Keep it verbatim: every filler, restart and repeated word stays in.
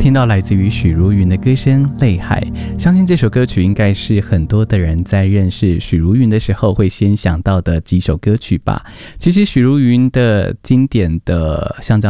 听到来自于许茹芸的歌声《泪海》，相信这首歌曲应该是很多的人在认识许茹芸的时候会先想到的几首歌曲吧。其实许茹芸的经典的像这样